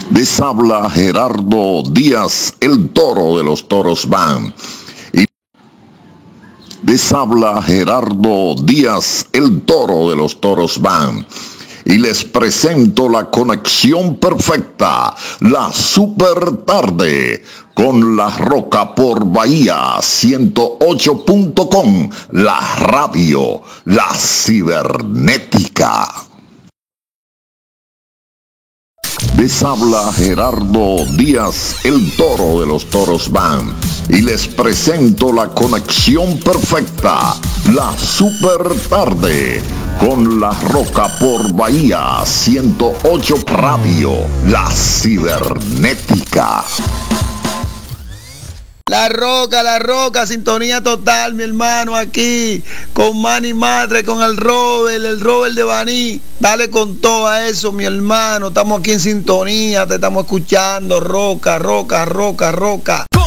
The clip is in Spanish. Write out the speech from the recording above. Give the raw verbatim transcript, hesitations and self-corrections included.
Les habla Gerardo Díaz, el toro de los toros van. Y les habla Gerardo Díaz, el toro de los toros van. Y les presento la conexión perfecta, la super tarde, con La Roca por Bahía ciento ocho punto com, la radio, la cibernética. Les habla Gerardo Díaz, el toro de los toros van. Y les presento la conexión perfecta, la super tarde, con La Roca por Bahía ciento ocho Radio, la cibernética. La Roca, La Roca, sintonía total, mi hermano, aquí, con Manny Matre, con el Robert, el Robert de Baní. Dale con todo a eso, mi hermano. Estamos aquí en sintonía, te estamos escuchando. Roca, Roca, Roca, Roca.